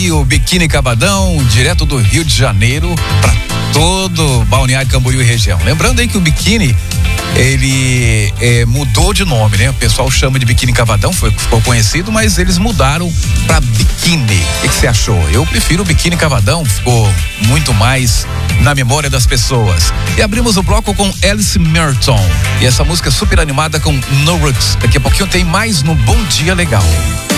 aí o Biquíni Cavadão, direto do Rio de Janeiro para todo Balneário Camboriú e região. Lembrando aí que o Biquíni, ele mudou de nome, né? O pessoal chama de Biquíni Cavadão, ficou conhecido, mas eles mudaram para Biquíni. O que você achou? Eu prefiro o Biquíni Cavadão, ficou muito mais na memória das pessoas. E abrimos o bloco com Alice Merton. E essa música super animada com No Roots. Daqui a pouquinho tem mais no Bom Dia Legal.